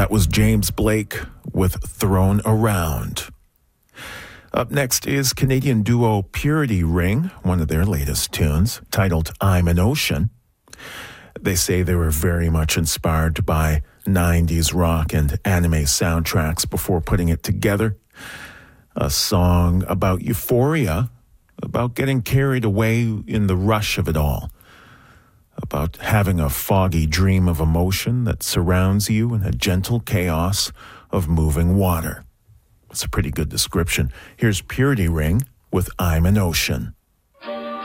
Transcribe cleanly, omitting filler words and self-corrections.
That was James Blake with Thrown Around. Up next is Canadian duo Purity Ring, one of their latest tunes, titled I'm an Ocean. They say they were very much inspired by 90s rock and anime soundtracks before putting it together. A song about euphoria, about getting carried away in the rush of it all, about having a foggy dream of emotion that surrounds you in a gentle chaos of moving water. It's a pretty good description. Here's Purity Ring with I'm an Ocean.